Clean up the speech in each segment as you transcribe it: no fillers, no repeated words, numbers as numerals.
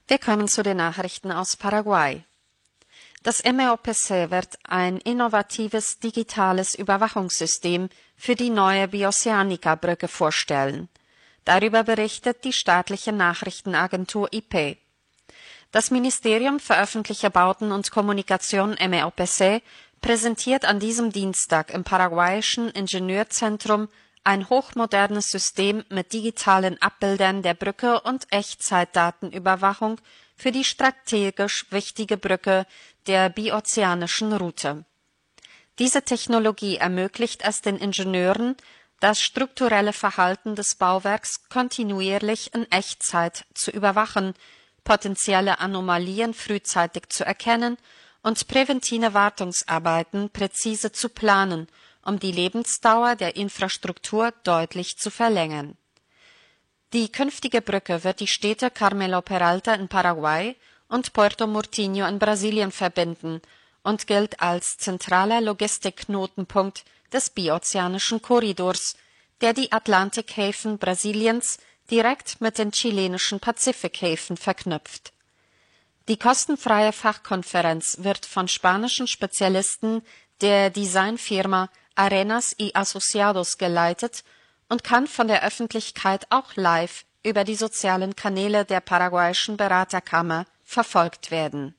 Wir kommen zu den Nachrichten aus Paraguay. Das MEOPC wird ein innovatives digitales Überwachungssystem für die neue Bioceanica-Brücke vorstellen. Darüber berichtet die staatliche Nachrichtenagentur IP. Das Ministerium für öffentliche Bauten und Kommunikation MEOPC präsentiert an diesem Dienstag im paraguayischen Ingenieurzentrum ein hochmodernes System mit digitalen Abbildern der Brücke und Echtzeitdatenüberwachung für die strategisch wichtige Brücke der biozeanischen Route. Diese Technologie ermöglicht es den Ingenieuren, das strukturelle Verhalten des Bauwerks kontinuierlich in Echtzeit zu überwachen, potenzielle Anomalien frühzeitig zu erkennen und präventive Wartungsarbeiten präzise zu planen, um die Lebensdauer der Infrastruktur deutlich zu verlängern. Die künftige Brücke wird die Städte Carmelo Peralta in Paraguay und Puerto Murtinho in Brasilien verbinden und gilt als zentraler Logistikknotenpunkt des biozeanischen Korridors, der die Atlantikhäfen Brasiliens direkt mit den chilenischen Pazifikhäfen verknüpft. Die kostenfreie Fachkonferenz wird von spanischen Spezialisten der Designfirma Arenas y Asociados geleitet und kann von der Öffentlichkeit auch live über die sozialen Kanäle der paraguayischen Beraterkammer verfolgt werden.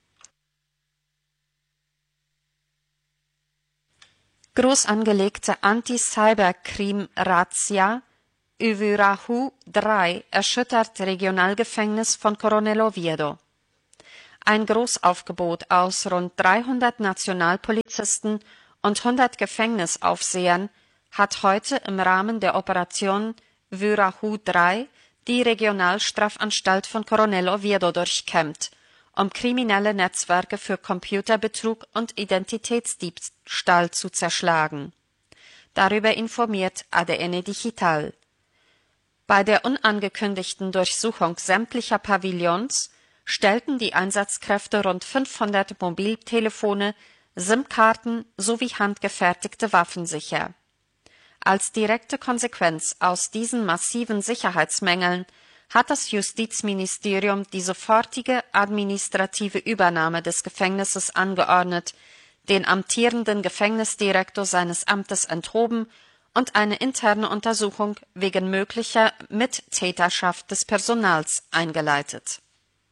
Groß angelegte Anti-Cybercrime-Razzia Uvirahu 3 erschüttert Regionalgefängnis von Coronel Oviedo. Ein Großaufgebot aus rund 300 Nationalpolizisten und 100 Gefängnisaufsehern hat heute im Rahmen der Operation Uvirahu 3 die Regionalstrafanstalt von Coronel Oviedo durchkämmt, um kriminelle Netzwerke für Computerbetrug und Identitätsdiebstahl zu zerschlagen. Darüber informiert ADN Digital. Bei der unangekündigten Durchsuchung sämtlicher Pavillons stellten die Einsatzkräfte rund 500 Mobiltelefone, SIM-Karten sowie handgefertigte Waffen sicher. Als direkte Konsequenz aus diesen massiven Sicherheitsmängeln hat das Justizministerium die sofortige administrative Übernahme des Gefängnisses angeordnet, den amtierenden Gefängnisdirektor seines Amtes enthoben und eine interne Untersuchung wegen möglicher Mittäterschaft des Personals eingeleitet.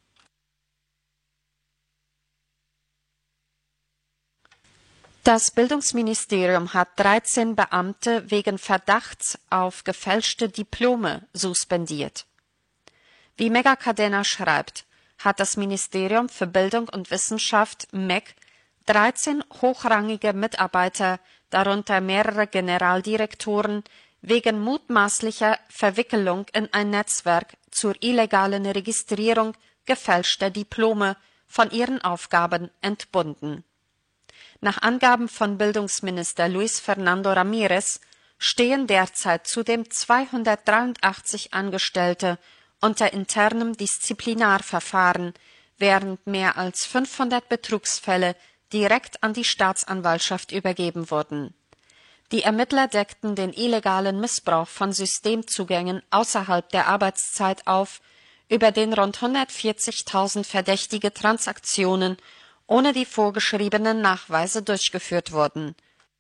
Das Bildungsministerium hat 13 Beamte wegen Verdachts auf gefälschte Diplome suspendiert. Wie Megacadena schreibt, hat das Ministerium für Bildung und Wissenschaft MEC 13 hochrangige Mitarbeiter, darunter mehrere Generaldirektoren, wegen mutmaßlicher Verwicklung in ein Netzwerk zur illegalen Registrierung gefälschter Diplome von ihren Aufgaben entbunden. Nach Angaben von Bildungsminister Luis Fernando Ramírez stehen derzeit zudem 283 Angestellte unter internem Disziplinarverfahren, während mehr als 500 Betrugsfälle direkt an die Staatsanwaltschaft übergeben wurden. Die Ermittler deckten den illegalen Missbrauch von Systemzugängen außerhalb der Arbeitszeit auf, über den rund 140.000 verdächtige Transaktionen ohne die vorgeschriebenen Nachweise durchgeführt wurden.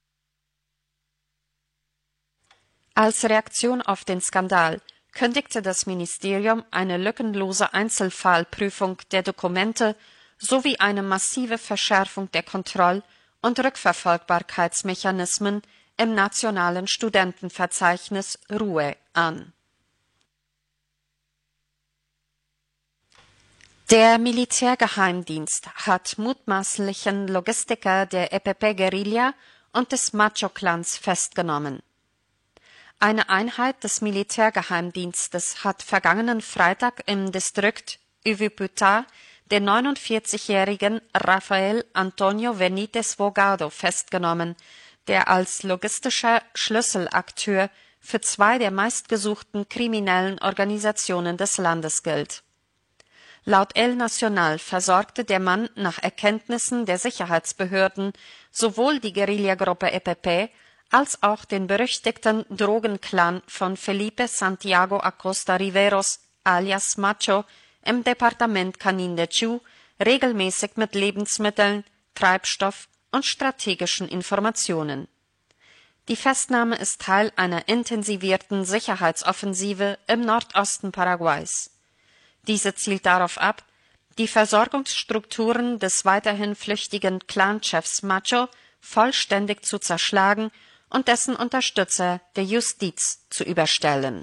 Als Reaktion auf den Skandal kündigte das Ministerium eine lückenlose Einzelfallprüfung der Dokumente sowie eine massive Verschärfung der Kontroll- und Rückverfolgbarkeitsmechanismen im nationalen Studentenverzeichnis RUE an. Der Militärgeheimdienst hat mutmaßlichen Logistiker der EPP-Guerilla und des Macho-Clans festgenommen. Eine Einheit des Militärgeheimdienstes hat vergangenen Freitag im Distrikt Uviputa den 49-jährigen Rafael Antonio Benítez Vogado festgenommen, der als logistischer Schlüsselakteur für zwei der meistgesuchten kriminellen Organisationen des Landes gilt. Laut El Nacional versorgte der Mann nach Erkenntnissen der Sicherheitsbehörden sowohl die Guerillagruppe EPP als auch den berüchtigten Drogenclan von Felipe Santiago Acosta Riveros alias Macho im Departement Canindeyú regelmäßig mit Lebensmitteln, Treibstoff und strategischen Informationen. Die Festnahme ist Teil einer intensivierten Sicherheitsoffensive im Nordosten Paraguays. Diese zielt darauf ab, die Versorgungsstrukturen des weiterhin flüchtigen Clanchefs Macho vollständig zu zerschlagen und dessen Unterstützer der Justiz zu überstellen.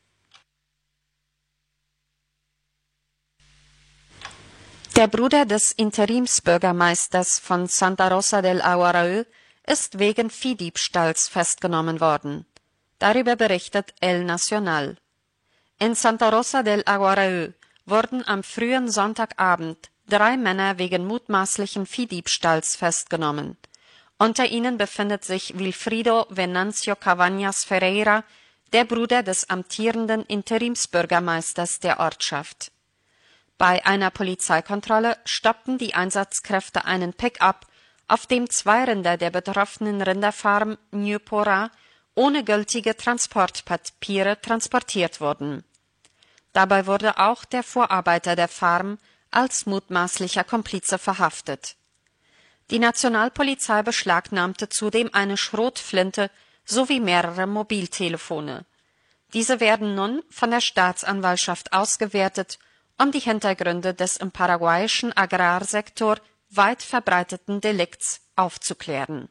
Der Bruder des Interimsbürgermeisters von Santa Rosa del Aguaraú ist wegen Viehdiebstahls festgenommen worden. Darüber berichtet El Nacional. In Santa Rosa del Aguaraú wurden am frühen Sonntagabend 3 Männer wegen mutmaßlichen Viehdiebstahls festgenommen. Unter ihnen befindet sich Wilfrido Venancio Cabañas Ferreira, der Bruder des amtierenden Interimsbürgermeisters der Ortschaft. Bei einer Polizeikontrolle stoppten die Einsatzkräfte einen Pick-up, auf dem 2 Rinder der betroffenen Rinderfarm Ñupora ohne gültige Transportpapiere transportiert wurden. Dabei wurde auch der Vorarbeiter der Farm als mutmaßlicher Komplize verhaftet. Die Nationalpolizei beschlagnahmte zudem eine Schrotflinte sowie mehrere Mobiltelefone. Diese werden nun von der Staatsanwaltschaft ausgewertet, um die Hintergründe des im paraguayischen Agrarsektor weit verbreiteten Delikts aufzuklären.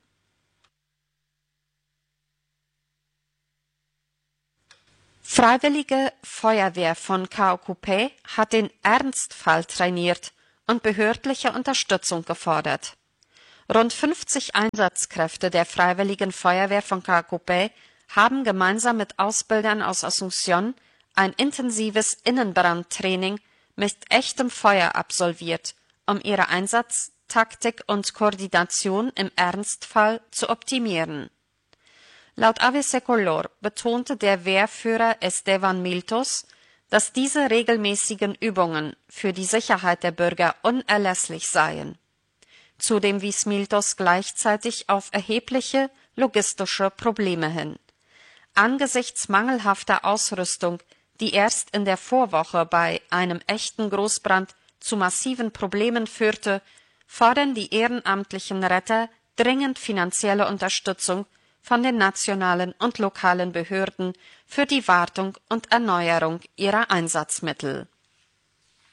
Freiwillige Feuerwehr von Caocupé hat den Ernstfall trainiert und behördliche Unterstützung gefordert. Rund 50 Einsatzkräfte der Freiwilligen Feuerwehr von Caocupé haben gemeinsam mit Ausbildern aus Asunción ein intensives Innenbrandtraining mit echtem Feuer absolviert, um ihre Einsatztaktik und Koordination im Ernstfall zu optimieren. Laut ABC Color betonte der Wehrführer Esteban Miltos, dass diese regelmäßigen Übungen für die Sicherheit der Bürger unerlässlich seien. Zudem wies Miltos gleichzeitig auf erhebliche logistische Probleme hin. Angesichts mangelhafter Ausrüstung, die erst in der Vorwoche bei einem echten Großbrand zu massiven Problemen führte, fordern die ehrenamtlichen Retter dringend finanzielle Unterstützung von den nationalen und lokalen Behörden für die Wartung und Erneuerung ihrer Einsatzmittel.